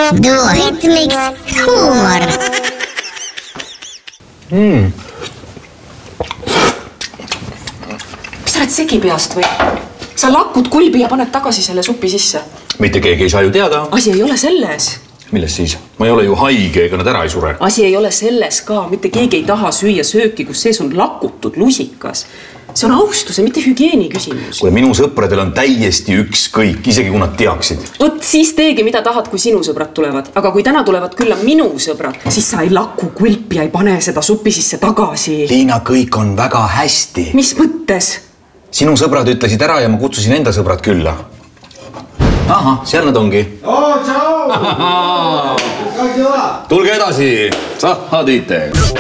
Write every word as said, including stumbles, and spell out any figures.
Duoritmiks huumor. Mm. Mis sa oled segipeast või? Sa lakud kulbi ja paned tagasi selle supi sisse. Mitte keegi ei saa ju teada. Asi ei ole selles. Milles siis? Ma ei ole ju haige, ega nad ära ei sure. Asi ei ole selles ka. Mitte keegi ei taha süüa sööki, kus sees on lakutud lusikas. See on austuse, mitte hügieeni küsimus. Kui minu sõpradel on täiesti ükskõik, isegi kui nad teaksid. Võt siis teegi, mida tahad, kui sinu sõbrad tulevad. Aga kui täna tulevad külla minu sõbrad, siis sa ei laku kulpi ja ei pane seda supi sisse tagasi. Liina, kõik on väga hästi. Mis mõttes? Sinu sõbrad ütlesid ära ja ma kutsusin enda sõbrad külla. Aha, seal nad ongi. Oh, tšau! Tulge edasi, sahadite.